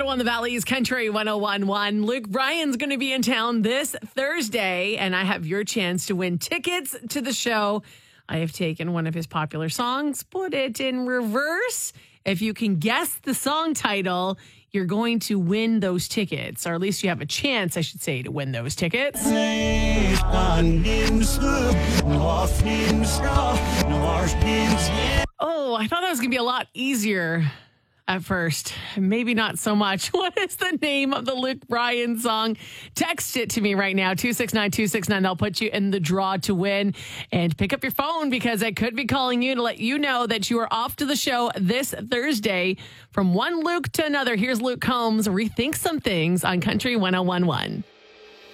Shadow on the Valley's Country 1011. Luke Bryan's going to be in town this Thursday, and I have your chance to win tickets to the show. I have taken one of his popular songs, put it in reverse. If you can guess the song title, you're going to win those tickets, or at least you have a chance, I should say, to win those tickets. Oh, I thought that was going to be a lot easier at first. Maybe not so much. What is the name of the Luke Bryan song? Text it to me right now, 269-269. I'll put you in the draw to win. And pick up your phone because I could be calling you to let you know that you are off to the show this Thursday. From one Luke to another, here's Luke Combs, Rethink Some Things on Country 1011.